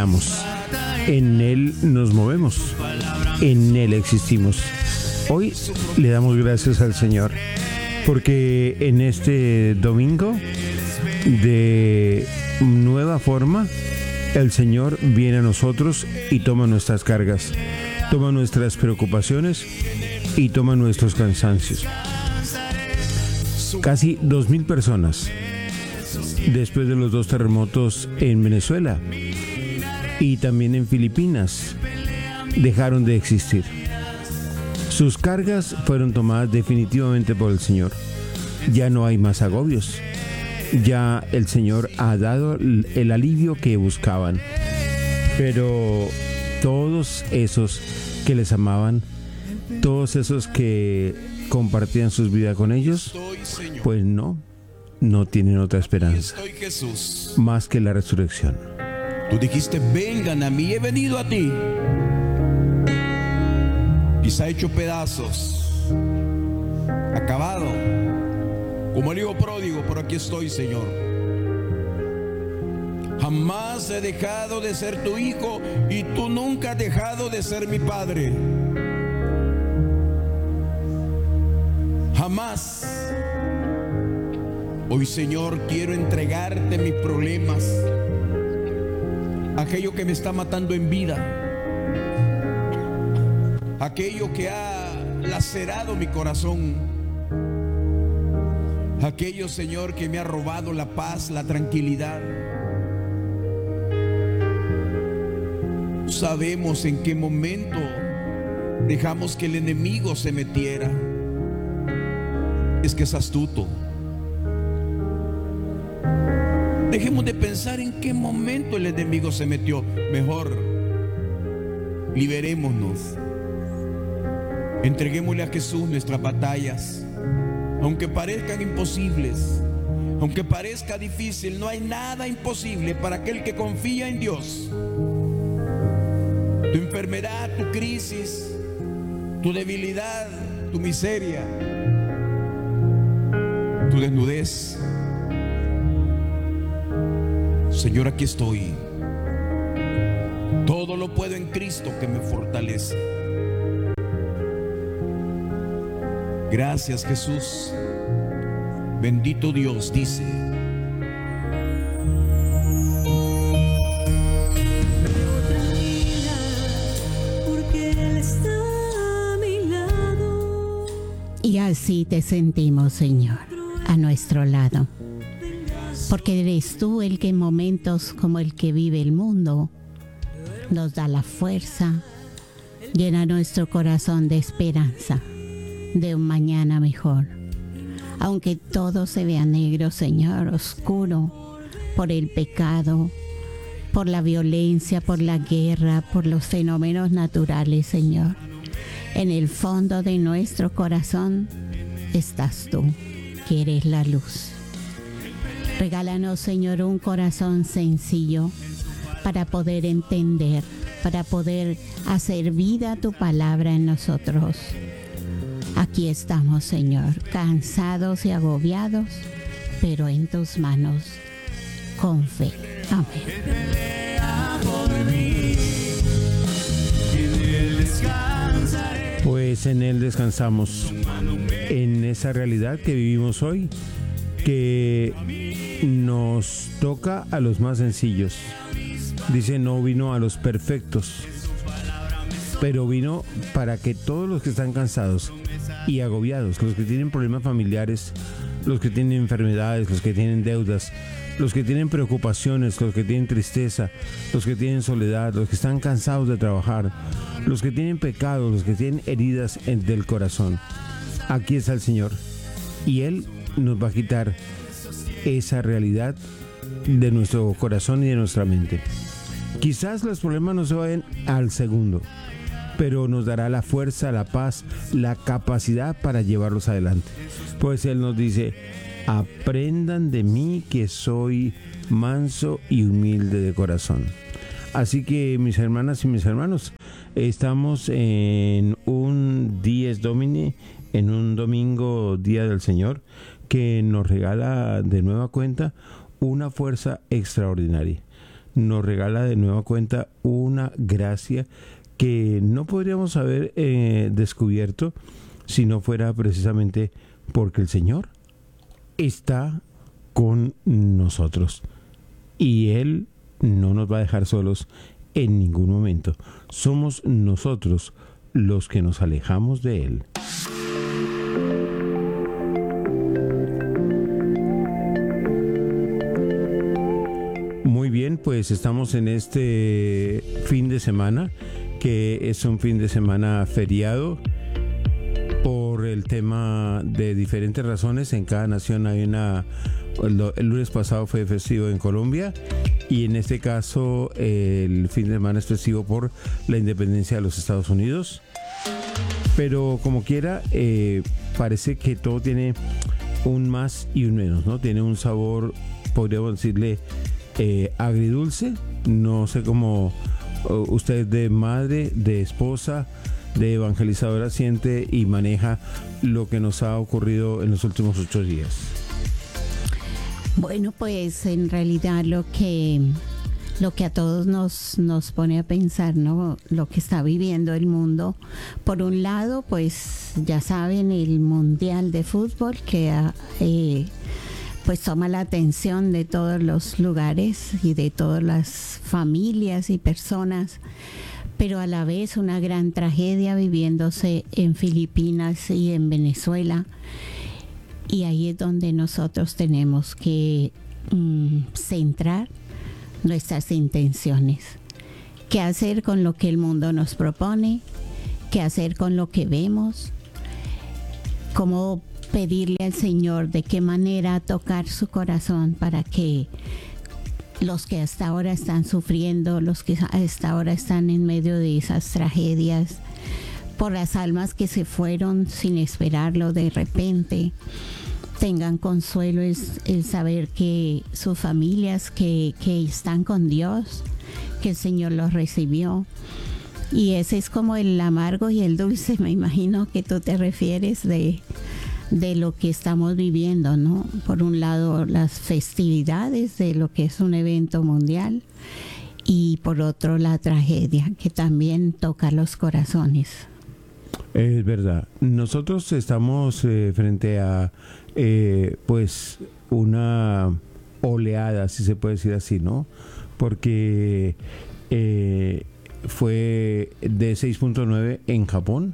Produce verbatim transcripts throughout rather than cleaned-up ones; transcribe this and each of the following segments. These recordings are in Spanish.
En Él nos movemos, en Él existimos. Hoy le damos gracias al Señor porque en este domingo de nueva forma el Señor viene a nosotros y toma nuestras cargas, toma nuestras preocupaciones y toma nuestros cansancios. Casi dos mil personas después de los dos terremotos en Venezuela y también en Filipinas dejaron de existir. Sus cargas fueron tomadas definitivamente por el Señor. Ya no hay más agobios. Ya el Señor ha dado el alivio que buscaban. Pero todos esos que les amaban, todos esos que compartían sus vidas con ellos, pues no, no tienen otra esperanza más que la resurrección. Tú dijiste, vengan a mí, he venido a ti. Quizá hecho pedazos, acabado, como el hijo pródigo, pero aquí estoy, Señor. Jamás he dejado de ser tu hijo y tú nunca has dejado de ser mi padre. Jamás. Hoy, Señor, quiero entregarte mis problemas, aquello que me está matando en vida, aquello que ha lacerado mi corazón, aquello, Señor, que me ha robado la paz, la tranquilidad. Sabemos en qué momento dejamos que el enemigo se metiera. Es que es astuto. Dejemos de pensar en qué momento el enemigo se metió. Mejor liberémonos. Entreguémosle a Jesús nuestras batallas, aunque parezcan imposibles, aunque parezca difícil. No hay nada imposible para aquel que confía en Dios. Tu enfermedad, tu crisis, tu debilidad, tu miseria, tu desnudez. Señor, aquí estoy. Todo lo puedo en Cristo que me fortalece. Gracias, Jesús. Bendito Dios, dice. Y así te sentimos, Señor, a nuestro lado. Porque eres tú el que en momentos como el que vive el mundo nos da la fuerza, llena nuestro corazón de esperanza, de un mañana mejor. Aunque todo se vea negro, Señor, oscuro, por el pecado, por la violencia, por la guerra, por los fenómenos naturales, Señor. En el fondo de nuestro corazón estás tú, que eres la luz. Regálanos, Señor, un corazón sencillo para poder entender, para poder hacer vida tu palabra en nosotros. Aquí estamos, Señor, cansados y agobiados, pero en tus manos, con fe. Amén. Pues en Él descansamos, en esa realidad que vivimos hoy, que nos toca a los más sencillos. Dice, no vino a los perfectos, pero vino para que todos los que están cansados y agobiados, los que tienen problemas familiares, los que tienen enfermedades, los que tienen deudas, los que tienen preocupaciones, los que tienen tristeza, los que tienen soledad, los que están cansados de trabajar, los que tienen pecados, los que tienen heridas del corazón. Aquí está el Señor y Él nos va a quitar esa realidad de nuestro corazón y de nuestra mente. Quizás los problemas no se vayan al segundo, pero nos dará la fuerza, la paz, la capacidad para llevarlos adelante. Pues Él nos dice, aprendan de mí que soy manso y humilde de corazón. Así que, mis hermanas y mis hermanos, estamos en un Dies Domini, en un domingo, Día del Señor, que nos regala de nueva cuenta una fuerza extraordinaria. nos regala de nueva cuenta una gracia que no podríamos haber eh, descubierto si no fuera precisamente porque el Señor está con nosotros y Él no nos va a dejar solos en ningún momento. Somos nosotros los que nos alejamos de Él. Muy bien, pues estamos en este fin de semana, que es un fin de semana feriado por el tema de diferentes razones. En cada nación hay una... El lunes pasado fue festivo en Colombia y en este caso el fin de semana es festivo por la independencia de los Estados Unidos. Pero como quiera, eh, parece que todo tiene un más y un menos, ¿no? Tiene un sabor, podríamos decirle, eh, agridulce. No sé cómo usted de madre, de esposa, de evangelizadora siente y maneja lo que nos ha ocurrido en los últimos ocho días. Bueno, pues en realidad lo que lo que a todos nos nos pone a pensar, ¿no? Lo que está viviendo el mundo. Por un lado, pues ya saben, el Mundial de Fútbol que eh, pues toma la atención de todos los lugares y de todas las familias y personas, pero a la vez una gran tragedia viviéndose en Filipinas y en Venezuela. Y ahí es donde nosotros tenemos que mm, centrar nuestras intenciones. ¿Qué hacer con lo que el mundo nos propone? ¿Qué hacer con lo que vemos? ¿Cómo pedirle al Señor de qué manera tocar su corazón para que los que hasta ahora están sufriendo, los que hasta ahora están en medio de esas tragedias, por las almas que se fueron sin esperarlo de repente, tengan consuelo, es el saber que sus familias que, que están con Dios, que el Señor los recibió. Y ese es como el amargo y el dulce, me imagino que tú te refieres de, de lo que estamos viviendo, ¿no? Por un lado, las festividades de lo que es un evento mundial y por otro, la tragedia que también toca los corazones. Es verdad. Nosotros estamos eh, frente a eh, pues una oleada, si se puede decir así, ¿no? Porque eh, fue de seis punto nueve en Japón,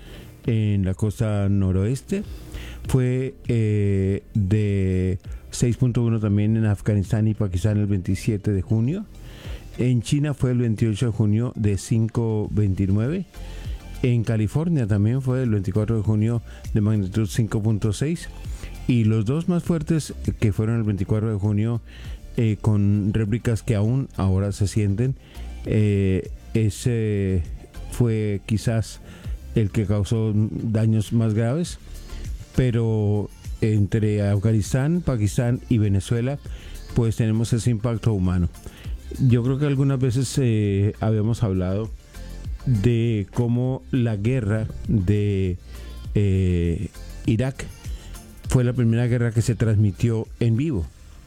en la costa noroeste. Fue eh, de seis punto uno también en Afganistán y Pakistán el veintisiete de junio. En China fue el veintiocho de junio de cinco punto veintinueve. En California también fue el veinticuatro de junio de magnitud cinco punto seis. Y los dos más fuertes, que fueron el veinticuatro de junio, eh, con réplicas que aún ahora se sienten, eh, ese fue quizás el que causó daños más graves. Pero entre Afganistán, Pakistán y Venezuela, pues tenemos ese impacto humano. Yo creo que algunas veces eh, habíamos hablado de cómo la guerra de eh, Irak fue la primera guerra que se transmitió en vivo,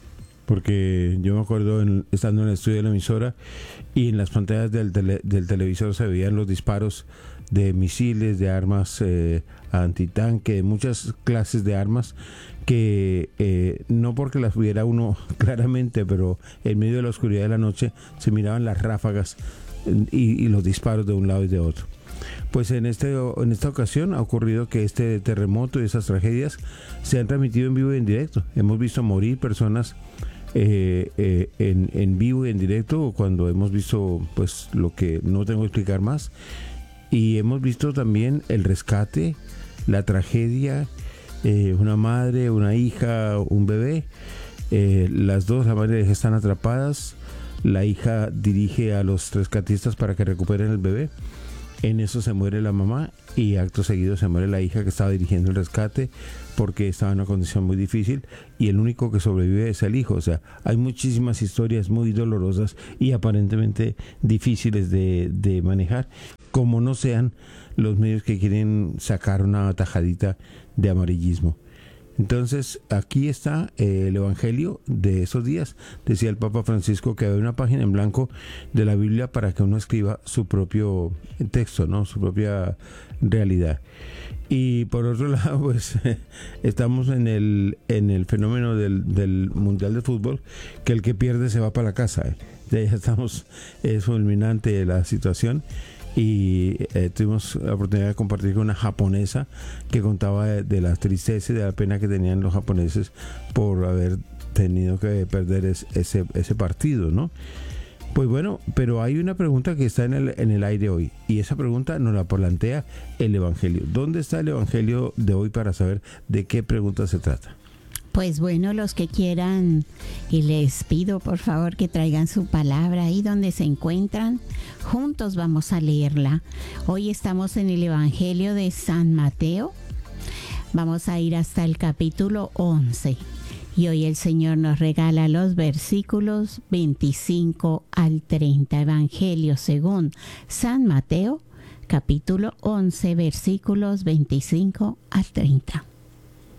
porque yo me acuerdo en, estando en el estudio de la emisora y en las pantallas del, tele, del televisor se veían los disparos de misiles, de armas eh, antitanque, de muchas clases de armas que eh, no porque las viera uno claramente, pero en medio de la oscuridad de la noche se miraban las ráfagas Y, y los disparos de un lado y de otro. Pues en, este, en esta ocasión ha ocurrido que este terremoto y esas tragedias se han transmitido en vivo y en directo. Hemos visto morir personas eh, eh, en, en vivo y en directo, cuando hemos visto pues lo que no tengo que explicar más, y hemos visto también el rescate, la tragedia, eh, una madre, una hija, un bebé, eh, las dos, la madre y la hija están atrapadas. La hija dirige a los rescatistas para que recuperen el bebé. En eso se muere la mamá y acto seguido se muere la hija que estaba dirigiendo el rescate porque estaba en una condición muy difícil y el único que sobrevive es el hijo. O sea, hay muchísimas historias muy dolorosas y aparentemente difíciles de, de manejar, como no sean los medios que quieren sacar una tajadita de amarillismo. Entonces, aquí está eh, el Evangelio de esos días. Decía el Papa Francisco que había una página en blanco de la Biblia para que uno escriba su propio texto, ¿no? Su propia realidad. Y por otro lado, pues estamos en el en el fenómeno del, del Mundial de Fútbol, que el que pierde se va para la casa. ¿eh? Ya estamos, es fulminante la situación. Y eh, tuvimos la oportunidad de compartir con una japonesa que contaba de, de la tristeza y de la pena que tenían los japoneses por haber tenido que perder es, ese, ese partido, ¿no? Pues bueno, pero hay una pregunta que está en el, en el aire hoy, y esa pregunta nos la plantea el Evangelio. ¿Dónde está el Evangelio de hoy para saber de qué pregunta se trata? Pues bueno, los que quieran, y les pido por favor que traigan su palabra ahí donde se encuentran, juntos vamos a leerla. Hoy estamos en el Evangelio de San Mateo, vamos a ir hasta el capítulo once, y hoy el Señor nos regala los versículos veinticinco al treinta. Evangelio según San Mateo, capítulo once, versículos veinticinco al treinta.